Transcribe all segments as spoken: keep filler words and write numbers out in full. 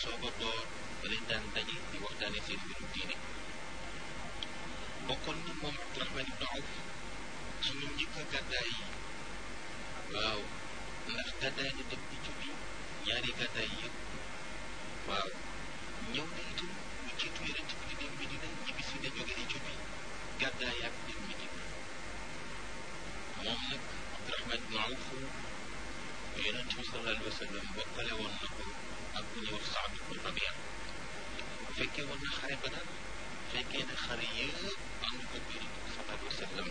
soog a door ba leen daan daje di waxtaane seen mbirum diine bokkoon na moom Abdurahman ibnu Awf ci ñu njëkk a gàddaay yi waaw ndax gàddaay na dem Éthiopie ñaari gàddaay yëpp waaw ñëw na itam lu jiitu yonent bi di dem Medina ñibbi si na jóge Éthiopie gàddaay ak dem Medina moom nag Abdurahman ibnu Awf yonent bi sallallahu alayhi wa sallam bokkale woon na ko ak bu ñuy wax Saad ibnu Rabia fekkee woon na xare Badar fekkee na xare yëpp ànd ko yonent bi sallallahu alayhi wa sallam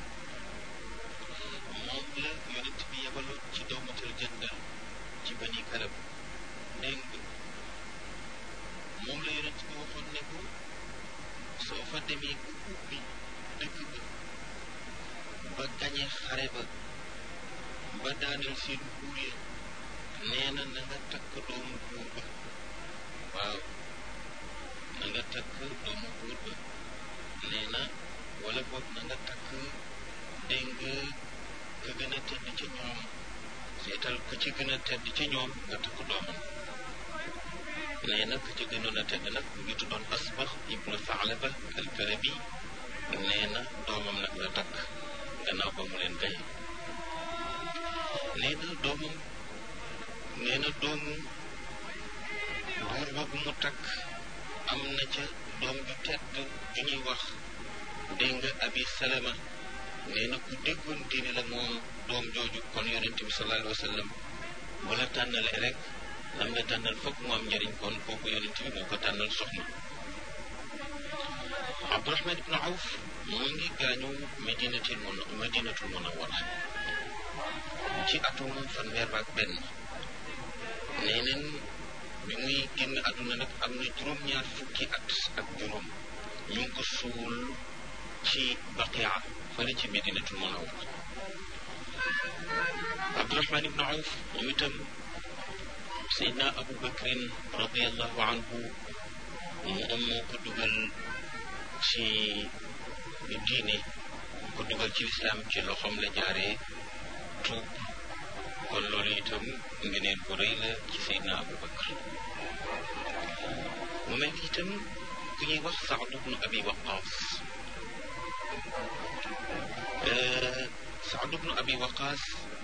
moom la yonent bi yebaloon ci dawmatal jandal ci Bani Kalab dégg nga moom la yonent bi waxoon ne ko soo fa demee bu ubbi dëkk ba ba gañe xare ba ba daaneel seen buur ya nee na na nga takk doomu buur ba waaw na nga takk doomu buur ba nee na wala boog na nga takk dégg nga ka gën a tedd ca ñoom seetal ka ci gën a tedd ca ñoom nga takk doomam nee na ka ca gënoon a tedd nag mu ngi tuddoon Asbax ibnu Thalaba al-Karabi nee na doomam nag la takk gannaaw ba mu leen gaye nee na doomam nee na doomu buur boobu mu takk am na ca doom ju tedd ju ñuy wax dégg nga Abi Salama nee na ku déggoon diine la moom doom jooju kon yonent bi sallallahu alayhi wa sallam bu la tànnalee rek lam la tànnal foog mu am njëriñ kon kooku yonent bi moo ko tànnal soxna Abdurahman ibnu Awf mu ngi gaañu Madinatul mun Madinatul Munawwara ci atum fanweer ak benn nee neen bi muy génn àdduna nag am na juróom-ñaar fukki at ak juróom ñu ngi ko suul ci Baqia fële ci Madinatul Munawwara Abdurahman ibnu Awf moom itam Seydina Abu Bakrin radiallahu anhu moom moo ko dugal ci diine ko dugal ci lislaam ci loxoom la jaaree tuub kon loolu itam ngeneen bu rëy la ci Seydina Abu Bakr mu mel ni itam ku ñuy wax Saad ibnu Abi Waqaas Saad ibnu Abi Waqaas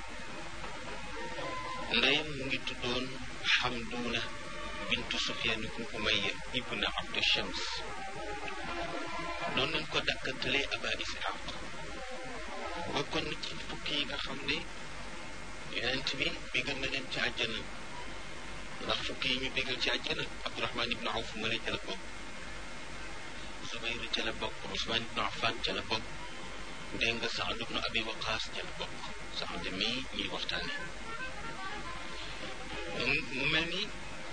ndeyam mu ngi tuddoon Xamduuna bintu Sufyaan ibnu Umayya ibnu Abdu Shams doon nañ ko dakkantalee Aba Isxaaq bokkoon na ci fukki yi nga xam ne yonent bi bégal na leen ci àjjana ndax fukki yi ñu bégal ci àjjana Abdurahman ibnu Awf male ca la bokk Zubayr ca la bokk Usmaan ibnu Affan ca la bokk dégg nga Saad ibnu Abi Waqaas ca la bokk Saad mii ñuy waxtaane mu mel ni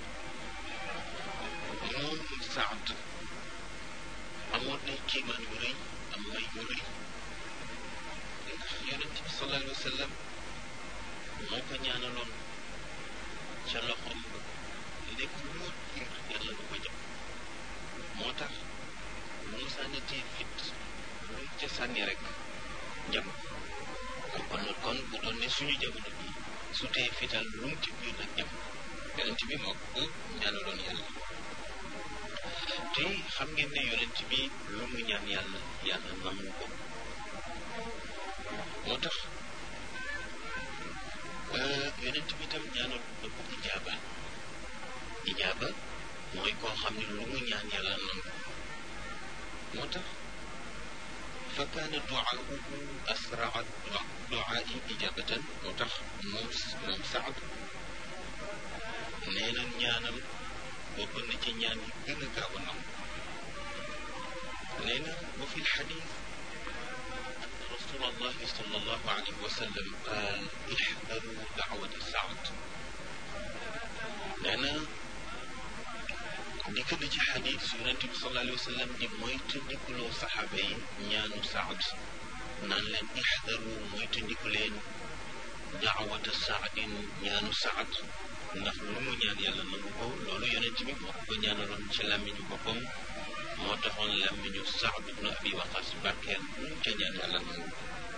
moom Saad amoon nay kiimaan yu rëy am may yu rëy ndax yonent bi sallallahu alayhi wa sallam moo ko ñaanaloon ca loxoom ba nekk loo ngir yàlla du ko jëm moo tax bu mu sànnatee fit lu mu ca sànni rek jëm kon kon bu doon ne suñu jamono bi su tee fital lu mu ci biir nag jëm yonent bi moo ko ñaanaloon yàlla te xam ngeen ne yonent bi lu mu ñaan yàlla yàlla nangu ko moo tax yonent bi tam ñaanal na ko ijaaba ijaaba mooy koo xam ne lu mu ñaan yàlla nangu moo tax fa kaana duaahu asraa duaai ijaabatan moo tax moom moom Saad nee na ñaanam bokk na ci ñaan yi gën a gaaw a nangu nee na wa fi lxadis رسول الله صلى الله عليه وسلم قال احذروا دعوة سعد لأن dikk na ci xadis yonent bi sallallahu alayhi wa sallam di moytu ndikuloo saxaaba yi ñaanu Saad naan leen ixdaru moytu ndiku leen daawata Saadin ñaanu Saad ndax lu mu ñaan yàlla nangu ko loolu yonent bi moo ko ñaanaloon ci làmmiñu boppam moo taxoon làmmiñu Saad ibnu Abi Waqaas barkeel lu mu ca ñaan yàlla nangu ko